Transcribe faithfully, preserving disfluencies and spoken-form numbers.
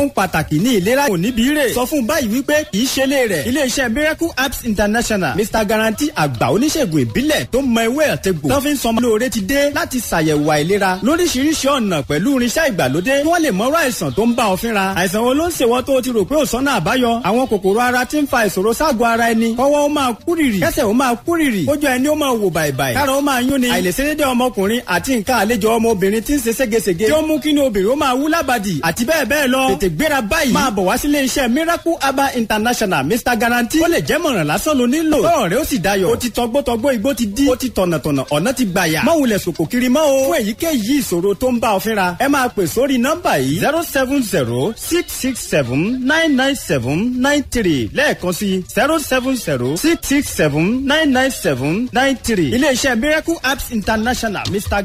ohun pàtàkì ní ìlera kò níbi rè. sọ fún báyìí wípé kì í ṣe lé rẹ̀. iléeṣẹ́ miracle apps international mr guarantee àgbà oníṣègùn ìbílẹ̀ tó mọ ewé àtegbò tó fi ń sọmọ lóore ti dé láti ṣàyẹ̀wò àìlera lóríṣiríṣi ọ̀nà pẹ̀lú irinṣẹ́ ìgbàlódé kí wọ́n lè mọ̀rọ̀ àìsàn tó ń bá ọ fínra. àìsàn wo ló ń ṣèwọ́ tó o ti rò pé ò sọ́nà àbáyọ. àwọn kòkòrò ara ti ń fa ìṣòro ságọ̀ ara ẹni. kọ́wọ́ ó máa kúrìrì kẹ́sẹ̀ ó máa kúrìrì kójú ẹni ó máa wò bàìbàì kára ó máa yún ni. àìlèṣedédé ọmọkùnrin àti nǹkan àlejò ọmọbìnrin ti ń ṣe ségesège tí ó mú kí ni obìnrin ó máa wú lábàdì àti bẹ́ẹ̀ bẹ́ẹ̀ lọ. tètè gbéra báyìí máa bọ̀ wá sílé iṣẹ́ miracle herbal international mr guarantee ó lè jẹ́ mọ̀ràn lásán ló nílò. bọ́ọ̀ rẹ ó sì dayọ̀. ó ti tọgbọ́tọgbọ́ igbó ti dí. ó ti tọ̀nàtọ̀nà ọ̀nà ti gbàyà. má wulẹ̀ sòkò kiri mọ́ o. fún èyíkéyìí ìṣòro tó ń bá ọ fínra ẹ máa pè sórí nọ́mbà yìí zero seven zero six six seven nine nine seven nine three lẹ́ẹ̀kan sí zero seven zero six six seven nine nine seven nine three. iléeṣẹ́ miracle apps international mr